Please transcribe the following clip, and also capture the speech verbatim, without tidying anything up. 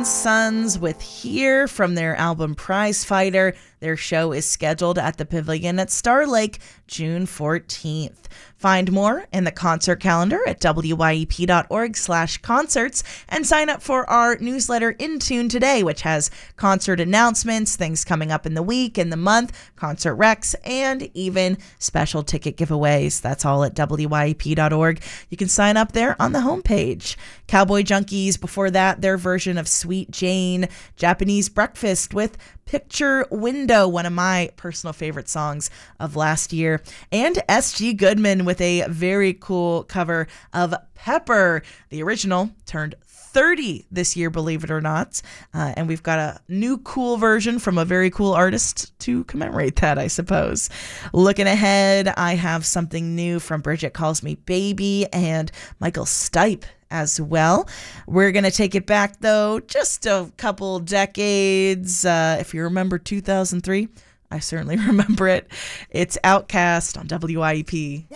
Sons with Here from their album Prize Fighter. Their show is scheduled at the Pavilion at Star Lake June fourteenth. Find more in the concert calendar at W Y E P dot org slash concerts and sign up for our newsletter In Tune Today, which has concert announcements, things coming up in the week, in the month, concert recs, and even special ticket giveaways. That's all at W Y E P dot org. You can sign up there on the homepage. Cowboy Junkies, before that, their version of Sweet Jane. Japanese Breakfast with Picture Window, one of my personal favorite songs of last year. And S G Goodman with a very cool cover of Pepper. The original turned thirty this year, believe it or not. Uh, and we've got a new cool version from a very cool artist to commemorate that, I suppose. Looking ahead, I have something new from Bridget Calls Me Baby and Michael Stipe as well. We're going to take it back, though, just a couple decades. Uh, if you remember two thousand three, I certainly remember it. It's Outkast on W I E P.